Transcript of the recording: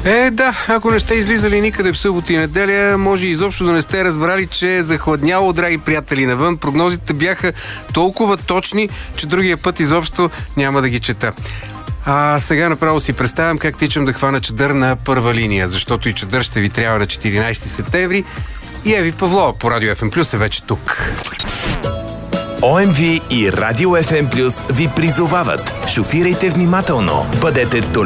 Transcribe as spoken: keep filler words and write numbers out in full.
Е, да, ако не сте излизали никъде в събота и неделя, може изобщо да не сте разбрали, че е захладняло, драги приятели, навън. Прогнозите бяха толкова точни, че другия път изобщо няма да ги чета. А сега направо си представям как тичам да хвана чадър на първа линия, защото и чадър ще ви трябва на четиринайсети септември. И Еви Павлова по Радио Еф Ем Плюс е вече тук. О Ем Ви и Радио Еф Ем Плюс ви призовават. Шофирайте внимателно, бъдете толерантни